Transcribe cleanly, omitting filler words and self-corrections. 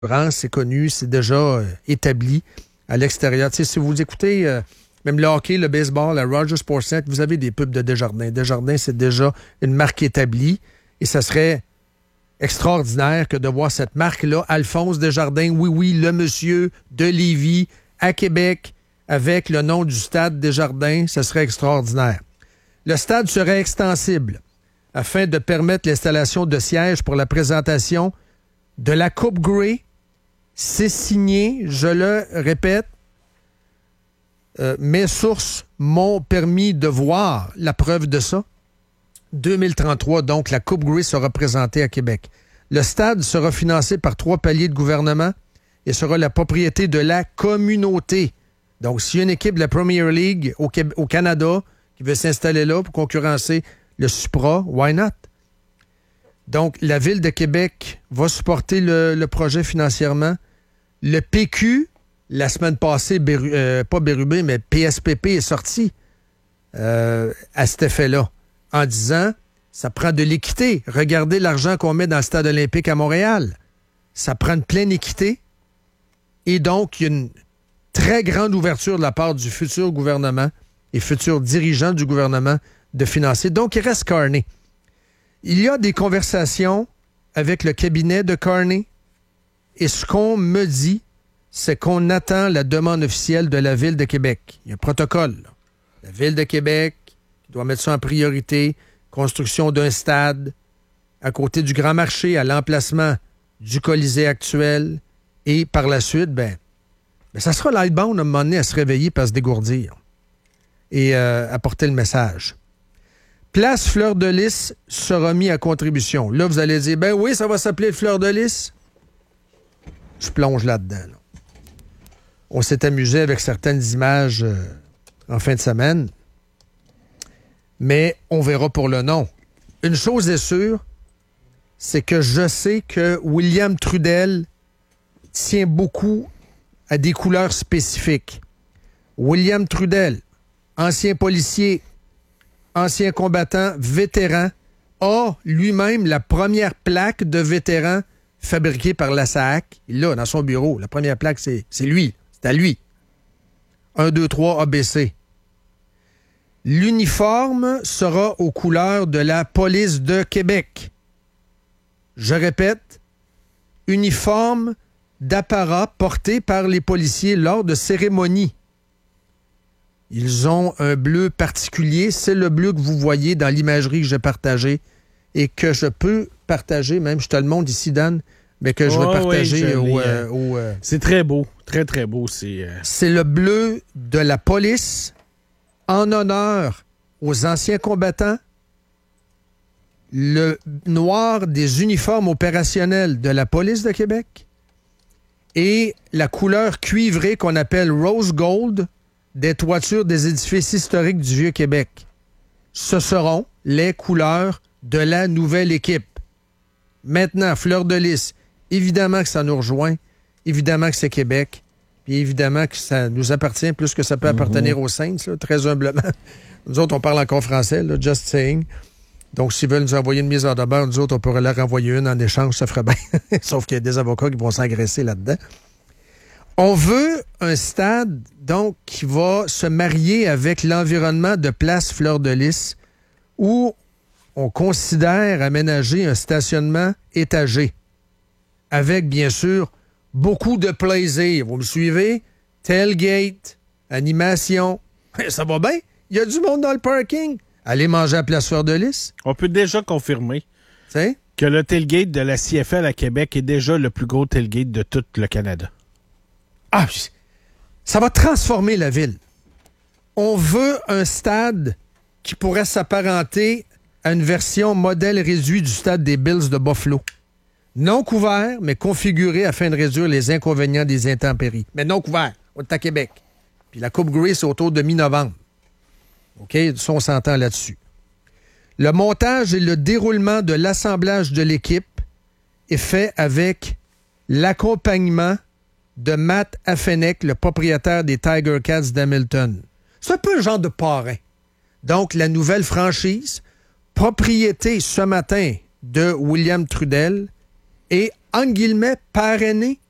c'est connu, c'est déjà établi à l'extérieur. Tu sais, si vous écoutez même le hockey, le baseball, la Rogers Sportsnet, vous avez des pubs de Desjardins. Desjardins, c'est déjà une marque établie et ça serait extraordinaire que de voir cette marque-là, Alphonse Desjardins, oui, le monsieur de Lévis, à Québec, avec le nom du stade Desjardins, ça serait extraordinaire. Le stade serait extensible afin de permettre l'installation de sièges pour la présentation de la Coupe Grey. C'est signé, je le répète, mes sources m'ont permis de voir la preuve de ça. 2033, donc, la Coupe Grey sera présentée à Québec. Le stade sera financé par 3 paliers de gouvernement et sera la propriété de la communauté. Donc, s'il y a une équipe de la Premier League au Canada qui veut s'installer là pour concurrencer le Supra, why not? Donc, la Ville de Québec va supporter le projet financièrement. Le PQ, la semaine passée, pas Bérubé, mais PSPP est sorti à cet effet-là, en disant, ça prend de l'équité. Regardez l'argent qu'on met dans le stade olympique à Montréal. Ça prend une pleine équité. Et donc, il y a une très grande ouverture de la part du futur gouvernement et futurs dirigeants du gouvernement de financer. Donc, il reste Carney. Il y a des conversations avec le cabinet de Carney et ce qu'on me dit, c'est qu'on attend la demande officielle de la Ville de Québec. Il y a un protocole. Là. La Ville de Québec doit mettre ça en priorité. Construction d'un stade à côté du Grand Marché, à l'emplacement du Colisée actuel. Et par la suite, ça sera l'Hightbound à un moment donné à se réveiller et à se dégourdir et apporter le message. Place Fleur de Lys sera mis à contribution. Là, vous allez dire, oui, ça va s'appeler Fleur de Lys. Je plonge là-dedans. Là. On s'est amusé avec certaines images en fin de semaine, mais on verra pour le nom. Une chose est sûre, c'est que je sais que William Trudel tient beaucoup à des couleurs spécifiques. William Trudel, ancien policier, ancien combattant, vétéran, a lui-même la première plaque de vétéran fabriquée par la SAAC. Il l'a dans son bureau. La première plaque, c'est lui. C'est à lui. 1, 2, 3, ABC. L'uniforme sera aux couleurs de la police de Québec. Je répète, uniforme d'apparat porté par les policiers lors de cérémonies. Ils ont un bleu particulier. C'est le bleu que vous voyez dans l'imagerie que j'ai partagée et que je peux partager, même je te le montre ici, Dan, mais que je vais partager C'est très beau. Très, très beau. C'est le bleu de la police en honneur aux anciens combattants, le noir des uniformes opérationnels de la police de Québec et la couleur cuivrée qu'on appelle rose gold des toitures des édifices historiques du Vieux-Québec. Ce seront les couleurs de la nouvelle équipe. Maintenant, Fleur de Lys, évidemment que ça nous rejoint, évidemment que c'est Québec, puis évidemment que ça nous appartient plus que ça peut appartenir aux Saints, là, très humblement. Nous autres, on parle encore français, là, just saying. Donc, s'ils veulent nous envoyer une mise en demeure, nous autres, on pourrait leur envoyer une en échange, ça ferait bien. Sauf qu'il y a des avocats qui vont s'agresser là-dedans. On veut un stade, donc, qui va se marier avec l'environnement de Place Fleur de Lys, où on considère aménager un stationnement étagé, avec, bien sûr, beaucoup de plaisir. Vous me suivez? Tailgate, animation. Ça va bien? Il y a du monde dans le parking. Allez manger à Place Fleur de Lys. On peut déjà confirmer T'sais? que le tailgate de la CFL à Québec est déjà le plus gros tailgate de tout le Canada. Ah, ça va transformer la ville. On veut un stade qui pourrait s'apparenter à une version modèle réduit du stade des Bills de Buffalo. Non couvert, mais configuré afin de réduire les inconvénients des intempéries. Mais non couvert, on est à Québec. Puis la Coupe Grey, c'est autour de mi-novembre. OK? Ça, on s'entend là-dessus. Le montage et le déroulement de l'assemblage de l'équipe est fait avec l'accompagnement de Matt Affenech, le propriétaire des Tiger Cats d'Hamilton. C'est un peu un genre de parrain. Donc, la nouvelle franchise, propriété ce matin de William Trudel, et, en guillemets, parrainé